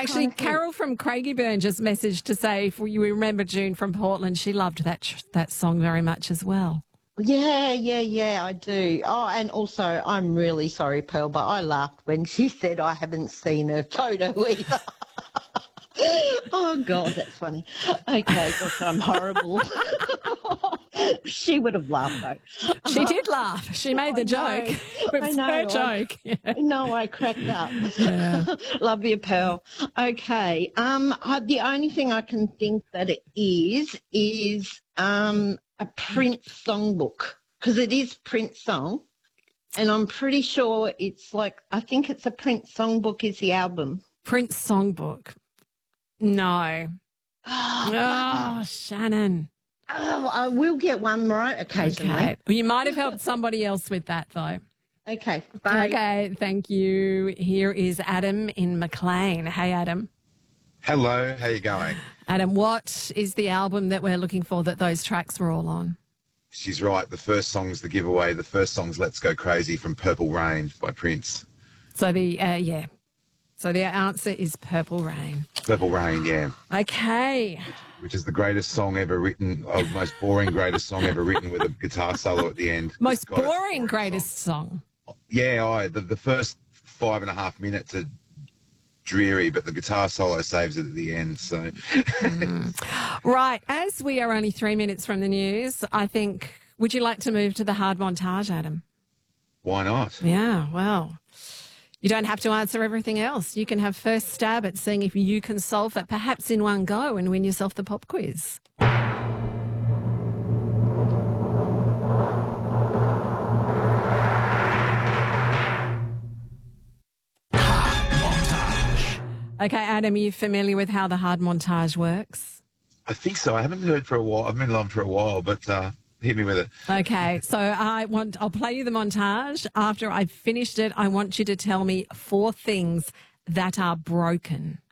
actually, Carol from Craigieburn just messaged to say, if you remember June from Portland, she loved that song very much as well. Yeah, I do. Oh, and also, I'm really sorry, Pearl, but I laughed when she said I haven't seen her photo either. Oh, God, that's funny. Okay, gosh, I'm horrible. She would have laughed, though. She did laugh. She made the joke. It was her joke. No, I cracked up. Yeah. Love you, Pearl. Okay. The only thing I can think that it is a Prince songbook, because it is Prince song, and I'm pretty sure it's I think it's a Prince songbook is the album. Prince songbook. No. Oh, Shannon. Oh, I will get one right occasionally. Okay. Well, you might have helped somebody else with that, though. Okay, bye. Okay, thank you. Here is Adam in McLean. Hey, Adam. Hello, how you going? Adam, what is the album that we're looking for that those tracks were all on? She's right. The first song's The Giveaway. The first song's Let's Go Crazy from Purple Rain by Prince. So the So the answer is Purple Rain. Purple Rain, yeah. Okay. Which is the greatest song ever written, or most boring greatest song ever written with a guitar solo at the end. Most boring greatest song. Yeah, the first 5.5 minutes are dreary, but the guitar solo saves it at the end. So, Right, as we are only 3 minutes from the news, I think, would you like to move to the hard montage, Adam? Why not? Yeah, well, you don't have to answer everything else. You can have first stab at seeing if you can solve that perhaps in one go and win yourself the pop quiz. Okay, Adam, are you familiar with how the hard montage works? I think so. I haven't heard for a while. I've been along for a while, but hit me with it. Okay, so I'll play you the montage. After I've finished it, I want you to tell me 4 things that are broken.